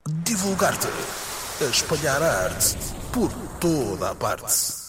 Divulgar-te. A espalhar a arte por toda a parte.